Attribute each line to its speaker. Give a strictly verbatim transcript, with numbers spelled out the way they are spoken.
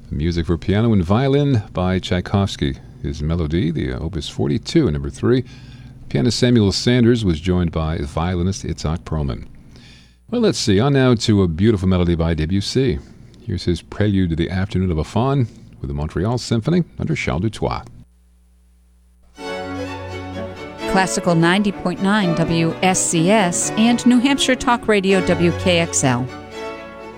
Speaker 1: Music for piano and violin by Tchaikovsky. His melody, the Opus forty-two, number three. Pianist Samuel Sanders was joined by violinist Itzhak Perlman. Well, let's see. On now to a beautiful melody by Debussy. Here's his Prelude to the Afternoon of a Faun with the Montreal Symphony under Charles Dutoit.
Speaker 2: Classical ninety point nine W S C S and New Hampshire Talk Radio W K X L.